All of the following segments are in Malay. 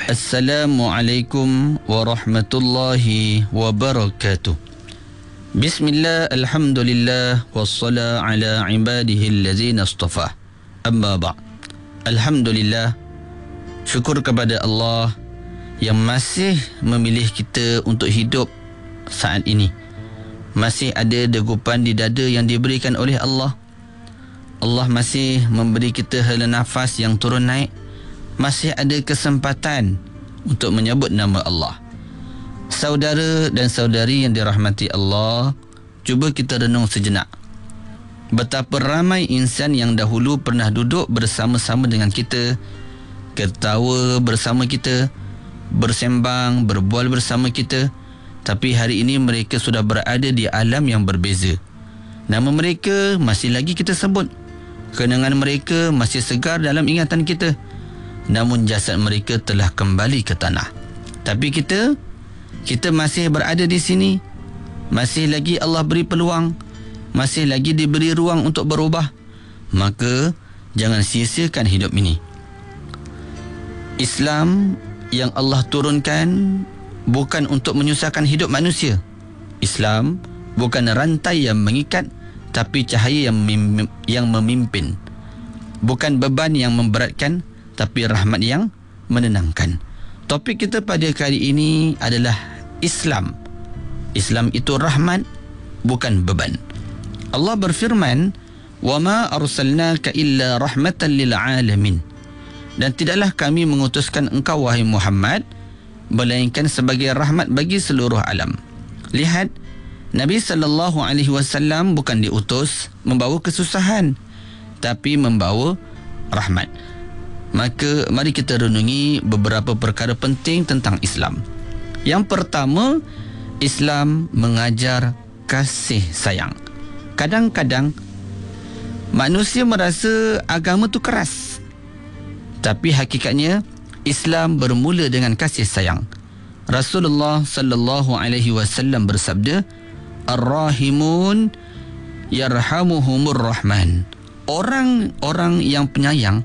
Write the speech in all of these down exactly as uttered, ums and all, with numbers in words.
Assalamualaikum warahmatullahi wabarakatuh. Bismillah, alhamdulillah, wassala ala ibadihi allazina astafah. Amma ba'. Alhamdulillah, syukur kepada Allah yang masih memilih kita untuk hidup saat ini. Masih ada degupan di dada yang diberikan oleh Allah. Allah masih memberi kita hala nafas yang turun naik. Masih ada kesempatan untuk menyebut nama Allah. Saudara dan saudari yang dirahmati Allah, cuba kita renung sejenak. Betapa ramai insan yang dahulu pernah duduk bersama-sama dengan kita, ketawa bersama kita, bersembang, berbual bersama kita, tapi hari ini mereka sudah berada di alam yang berbeza. Nama mereka masih lagi kita sebut. Kenangan mereka masih segar dalam ingatan kita. Namun jasad mereka telah kembali ke tanah. Tapi kita, kita masih berada di sini. Masih lagi Allah beri peluang. Masih lagi diberi ruang untuk berubah. Maka, jangan sia-siakan hidup ini. Islam yang Allah turunkan bukan untuk menyusahkan hidup manusia. Islam bukan rantai yang mengikat, tapi cahaya yang mem- yang memimpin. Bukan beban yang memberatkan, tapi rahmat yang menenangkan. Topik kita pada kali ini adalah Islam. Islam itu rahmat, bukan beban. Allah berfirman, "Wa ma arsalnaka illa rahmatan lil alamin." Dan tidaklah kami mengutuskan engkau wahai Muhammad melainkan sebagai rahmat bagi seluruh alam. Lihat, Nabi sallallahu alaihi wasallam bukan diutus membawa kesusahan, tapi membawa rahmat. Maka mari kita renungi beberapa perkara penting tentang Islam. Yang pertama, Islam mengajar kasih sayang. Kadang-kadang manusia merasa agama tu keras. Tapi hakikatnya Islam bermula dengan kasih sayang. Rasulullah sallallahu alaihi wasallam bersabda, "Ar-rahimun yarhamuhumur rahman." Orang-orang yang penyayang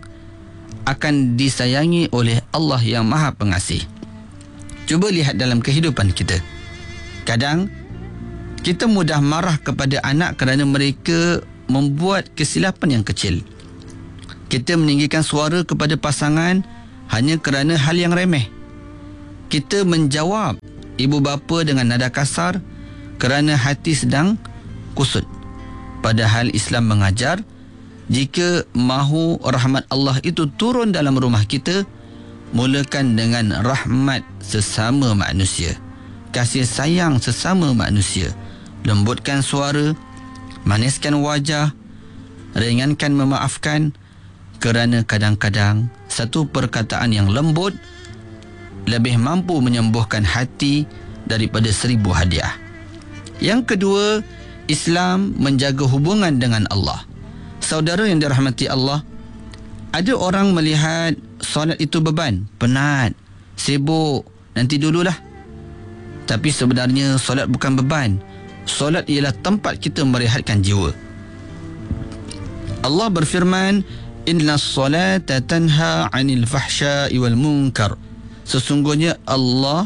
akan disayangi oleh Allah yang Maha Pengasih. Cuba lihat dalam kehidupan kita. Kadang kita mudah marah kepada anak kerana mereka membuat kesilapan yang kecil. Kita meninggikan suara kepada pasangan hanya kerana hal yang remeh. Kita menjawab ibu bapa dengan nada kasar kerana hati sedang kusut. Padahal Islam mengajar, jika mahu rahmat Allah itu turun dalam rumah kita, mulakan dengan rahmat sesama manusia. Kasih sayang sesama manusia. Lembutkan suara, maniskan wajah, ringankan memaafkan, kerana kadang-kadang satu perkataan yang lembut lebih mampu menyembuhkan hati daripada seribu hadiah. Yang kedua, Islam menjaga hubungan dengan Allah. Saudara yang dirahmati Allah, ada orang melihat solat itu beban, penat, sibuk, nanti dululah. Tapi sebenarnya solat bukan beban. Solat ialah tempat kita merehatkan jiwa. Allah berfirman, "Inna as-salata tanha 'anil fahsya'i wal munkar." Sesungguhnya Allah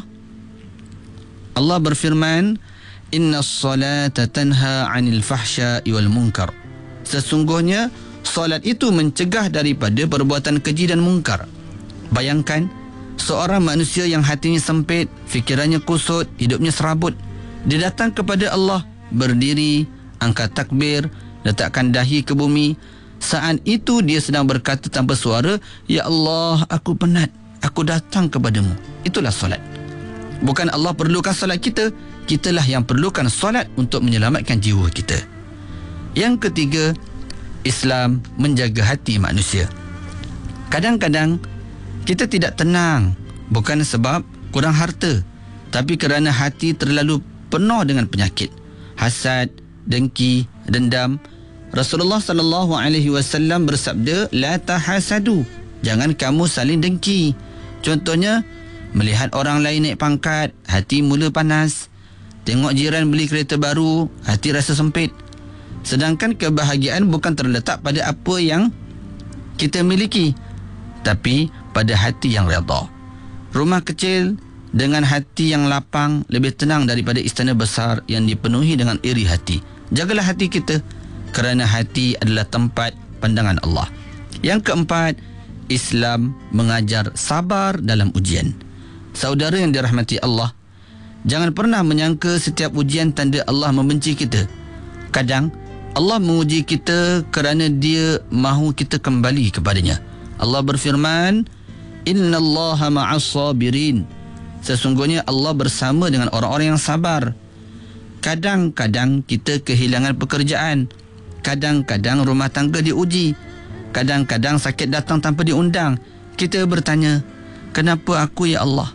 Allah berfirman, "Inna as-salata tanha 'anil fahsya'i wal munkar." Sesungguhnya solat itu mencegah daripada perbuatan keji dan mungkar. Bayangkan seorang manusia yang hatinya sempit, fikirannya kusut, hidupnya serabut. Dia datang kepada Allah, berdiri, angkat takbir, letakkan dahi ke bumi. Saat itu dia sedang berkata tanpa suara, "Ya Allah, aku penat, aku datang kepadamu." Itulah solat. Bukan Allah perlukan solat kita, kitalah yang perlukan solat untuk menyelamatkan jiwa kita. Yang ketiga, Islam menjaga hati manusia. Kadang-kadang kita tidak tenang bukan sebab kurang harta, tapi kerana hati terlalu penuh dengan penyakit, hasad, dengki, dendam. Rasulullah sallallahu alaihi wasallam bersabda, "La tahasadu." Jangan kamu saling dengki. Contohnya, melihat orang lain naik pangkat, hati mula panas. Tengok jiran beli kereta baru, hati rasa sempit. Sedangkan kebahagiaan bukan terletak pada apa yang kita miliki, tapi pada hati yang redha. Rumah kecil dengan hati yang lapang lebih tenang daripada istana besar yang dipenuhi dengan iri hati. Jagalah hati kita, kerana hati adalah tempat pandangan Allah. Yang keempat, Islam mengajar sabar dalam ujian. Saudara yang dirahmati Allah, jangan pernah menyangka setiap ujian tanda Allah membenci kita. Kadang Allah menguji kita kerana Dia mahu kita kembali kepadanya. Allah berfirman, Innallaha ma'as sabirin. Sesungguhnya Allah bersama dengan orang-orang yang sabar. Kadang-kadang kita kehilangan pekerjaan. Kadang-kadang rumah tangga diuji. Kadang-kadang sakit datang tanpa diundang. Kita bertanya, kenapa aku ya Allah?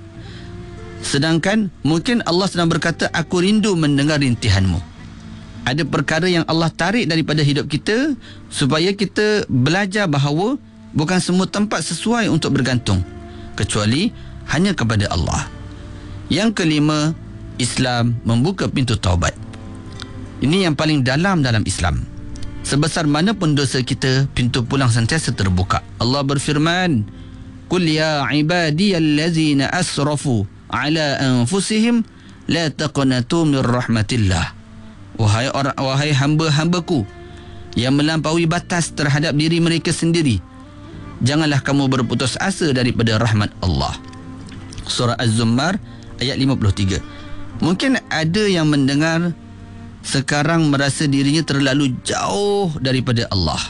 Sedangkan mungkin Allah sedang berkata, aku rindu mendengar rintihanmu. Ada perkara yang Allah tarik daripada hidup kita supaya kita belajar bahawa bukan semua tempat sesuai untuk bergantung, kecuali hanya kepada Allah. Yang kelima, Islam membuka pintu taubat. Ini yang paling dalam dalam Islam. Sebesar mana pun dosa kita, pintu pulang sentiasa terbuka. Allah berfirman, Qul ya ibadiyallazina asrafu ala anfusihim la taqnatu min rahmatillah. Wahai orang, wahai hamba-hambaku yang melampaui batas terhadap diri mereka sendiri, janganlah kamu berputus asa daripada rahmat Allah. Surah Az-Zumar ayat lima puluh tiga. Mungkin ada yang mendengar sekarang merasa dirinya terlalu jauh daripada Allah.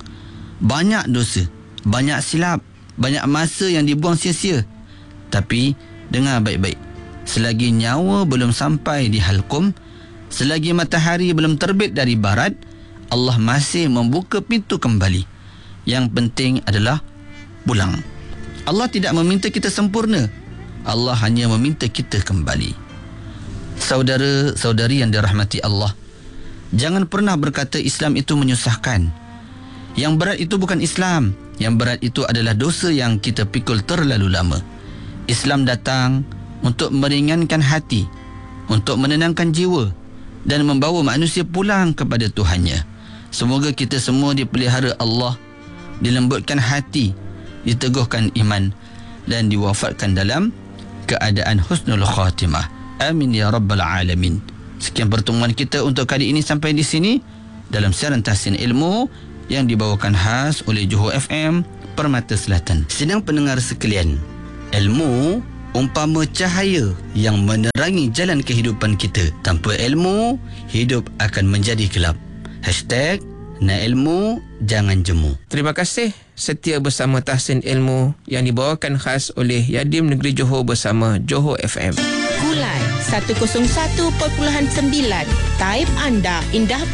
Banyak dosa, banyak silap, banyak masa yang dibuang sia-sia. Tapi dengar baik-baik, selagi nyawa belum sampai di halqum, selagi matahari belum terbit dari barat, Allah masih membuka pintu kembali. Yang penting adalah pulang. Allah tidak meminta kita sempurna, Allah hanya meminta kita kembali. Saudara-saudari yang dirahmati Allah, jangan pernah berkata Islam itu menyusahkan. Yang berat itu bukan Islam. Yang berat itu adalah dosa yang kita pikul terlalu lama. Islam datang untuk meringankan hati, untuk menenangkan jiwa dan membawa manusia pulang kepada Tuhannya. Semoga kita semua dipelihara Allah, dilembutkan hati, diteguhkan iman dan diwafatkan dalam keadaan husnul khatimah. Amin ya rabbal alamin. Sekian pertemuan kita untuk kali ini sampai di sini dalam siaran Tahsin Ilmu yang dibawakan khas oleh Johor F M Permata Selatan. Sidang pendengar sekalian, ilmu umpama cahaya yang menerangi jalan kehidupan kita. Tanpa ilmu, hidup akan menjadi gelap. Hashtag nak ilmu, jangan jemu. Terima kasih setia bersama Tahsin Ilmu yang dibawakan khas oleh Yadim Negeri Johor bersama Johor F M. Kulai seratus satu perpuluhan sembilan. Taib anda indah